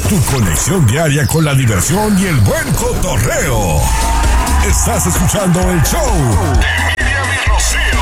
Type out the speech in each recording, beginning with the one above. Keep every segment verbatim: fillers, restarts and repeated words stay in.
Tu conexión diaria con la diversión y el buen cotorreo. Estás escuchando el show de Miriam y Rocío.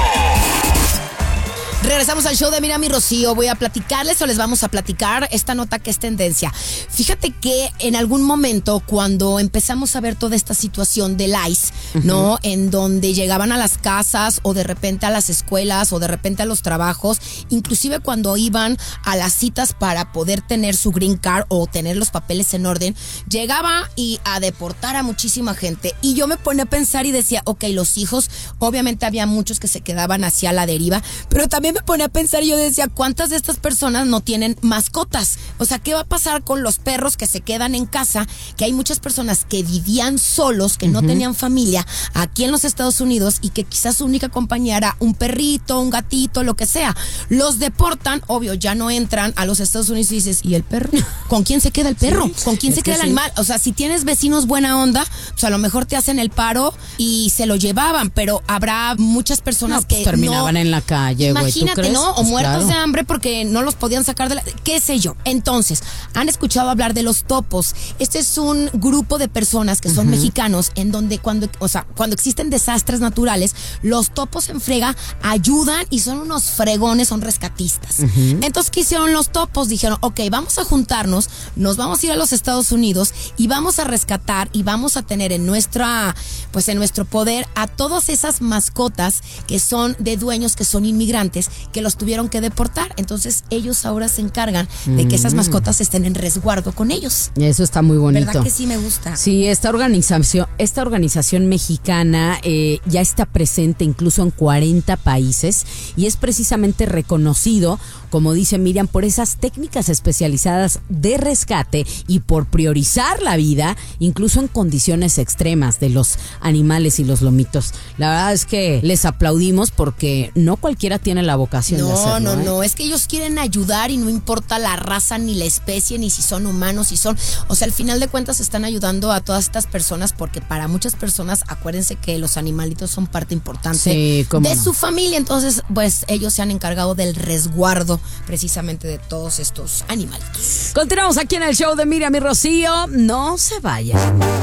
Regresamos al show de Miriam y Rocío. Voy a platicarles o les vamos a platicar esta nota que es tendencia. Fíjate que en algún momento, cuando empezamos a ver toda esta situación del ICE, uh-huh. ¿no? En donde llegaban a las casas o de repente a las escuelas o de repente a los trabajos, inclusive cuando iban a las citas para poder tener su green card o tener los papeles en orden, llegaba y a deportar a muchísima gente. Y yo me ponía a pensar y decía, ok, los hijos, obviamente había muchos que se quedaban hacia la deriva, pero también me ponía a pensar y yo decía, ¿cuántas de estas personas no tienen mascotas? O sea, ¿qué va a pasar con los perros que se quedan en casa? Que hay muchas personas que vivían solos, que uh-huh. no tenían familia aquí en los Estados Unidos y que quizás su única compañía era un perrito, un gatito, lo que sea. Los deportan, obvio, ya no entran a los Estados Unidos y dices, ¿y el perro? ¿Con quién se queda el perro? Sí, ¿con quién se queda el sí. animal? O sea, si tienes vecinos buena onda, pues a lo mejor te hacen el paro y se lo llevaban, pero habrá muchas personas no, pues que terminaban no, en la calle, güey. Imagínate, ¿no? O pues muertos claro. de hambre porque no los podían sacar de la... ¿Qué sé yo? Entonces, han escuchado hablar de los topos. Este es un grupo de personas que son uh-huh. mexicanos en donde cuando, o sea, cuando existen desastres naturales, los topos en frega ayudan y son unos fregones, son rescatistas. Uh-huh. Entonces, ¿qué hicieron los topos? Dijeron, ok, vamos a juntarnos, nos vamos a ir a los Estados Unidos y vamos a rescatar y vamos a tener en nuestra, pues en nuestro poder a todas esas mascotas que son de dueños que son inmigrantes que los tuvieron que deportar. Entonces ellos ahora se encargan de que esas mascotas estén en resguardo con ellos. Eso está muy bonito. ¿Verdad que sí me gusta? Sí, esta organización, esta organización mexicana eh, ya está presente incluso en cuarenta países y es precisamente reconocido, como dice Miriam, por esas técnicas especializadas de rescate y por priorizar la vida, incluso en condiciones extremas de los animales y los lomitos. La verdad es que les aplaudimos porque no cualquiera tiene la vocación no, de hacerlo. No, no, ¿eh? no, es que ellos quieren ayudar y no importa la raza ni la especie, ni si son humanos, si son... O sea, al final de cuentas están ayudando a todas estas personas porque para muchas personas, acuérdense que los animalitos son parte importante sí, de no. su familia. Entonces, pues ellos se han encargado del resguardo precisamente de todos estos animalitos. Continuamos aquí en el show de Miriam y Rocío. No se vayan.